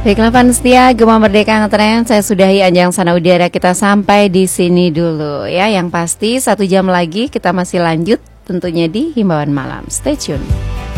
Baiklah Pan Setia, Gema Merdeka Ngetren, saya sudahi Anjang Sana Udara kita sampai di sini dulu ya. Yang pasti 1 jam lagi kita masih lanjut tentunya di Himbauan Malam. Stay tune.